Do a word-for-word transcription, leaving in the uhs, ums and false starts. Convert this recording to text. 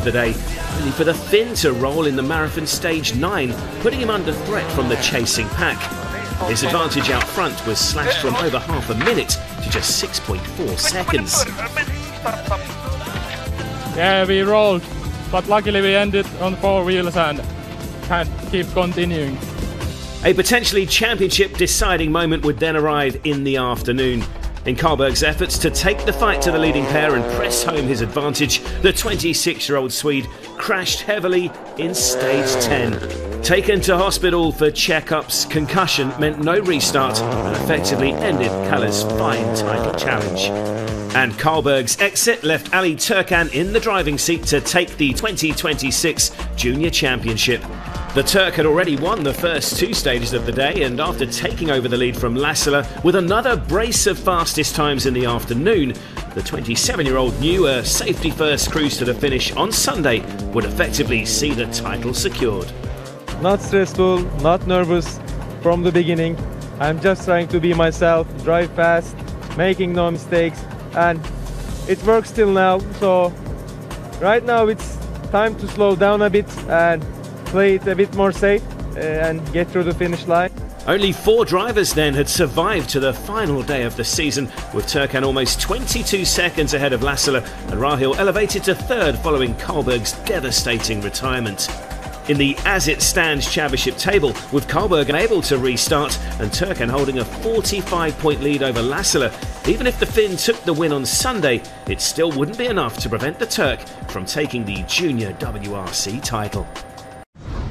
the day, only for the Finn to roll in the marathon stage nine, putting him under threat from the chasing pack. His advantage out front was slashed from over half a minute to just six point four seconds. Yeah, we rolled, but luckily we ended on four wheels and can't keep continuing. A potentially championship deciding moment would then arrive in the afternoon. In Karlberg's efforts to take the fight to the leading pair and press home his advantage, the twenty-six-year-old Swede crashed heavily in stage ten. Taken to hospital for checkups, concussion meant no restart and effectively ended Kalle's fine title challenge. And Karlberg's exit left Ali Turkan in the driving seat to take the twenty twenty-six Junior Championship. The Turk had already won the first two stages of the day, and after taking over the lead from Lassila with another brace of fastest times in the afternoon, the twenty-seven-year-old knew a safety-first cruise to the finish on Sunday would effectively see the title secured. Not stressful, not nervous from the beginning. I'm just trying to be myself, drive fast, making no mistakes, and it works till now. So right now it's time to slow down a bit and play it a bit more safe uh, and get through the finish line. Only four drivers then had survived to the final day of the season, with Turkan almost twenty-two seconds ahead of Lassila and Rahil elevated to third following Karlberg's devastating retirement. In the As It Stands Championship table, with Karlberg unable to restart and Turkan holding a forty-five point lead over Lassila, even if the Finn took the win on Sunday, it still wouldn't be enough to prevent the Turk from taking the Junior W R C title.